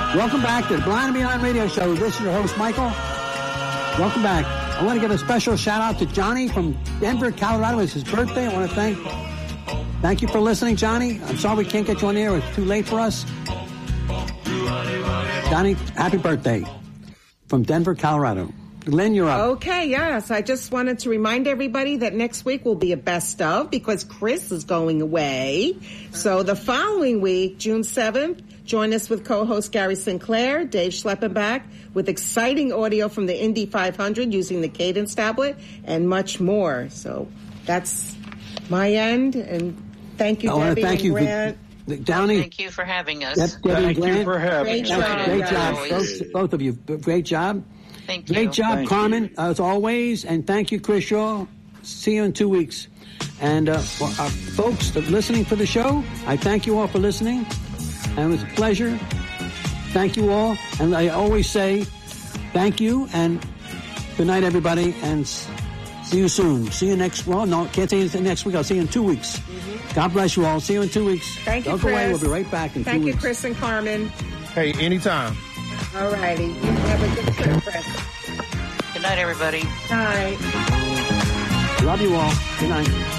Welcome back to the Blind and Beyond Radio Show. This is your host, Michael. Welcome back. I want to give a special shout out to Johnny from Denver, Colorado. It's his birthday. I want to thank you for listening, Johnny. I'm sorry we can't get you on air. It's too late for us. Johnny, happy birthday from Denver, Colorado. Lynn, you're up. Okay, yes. I just wanted to remind everybody that next week will be a best of because Chris is going away. So the following week, June 7th, join us with co-host Gary Sinclair, Dave Schleppenbach, with exciting audio from the Indy 500 using the Cadence tablet and much more. So that's my end. And thank you, Debbie and Grant. Downey, thank you for having us. Thank you for having us. Great job, both of you. Great job. Thank you. Great job, Carmen, as always. And thank you, Chris Shaw. See you in 2 weeks. And for our folks that are listening for the show, I thank you all for listening. And it was a pleasure. Thank you all. And I always say thank you and good night, everybody. And see you soon. See you next, well, no, can't say anything next week. I'll see you in 2 weeks. Mm-hmm. God bless you all. See you in 2 weeks. Thank you, Don't Chris. go away. We'll be right back in 2 weeks. Thank you, Chris and Carmen. Hey, anytime. All righty. You have a good trip, Chris. Good night, everybody. Night. Love you all. Good night.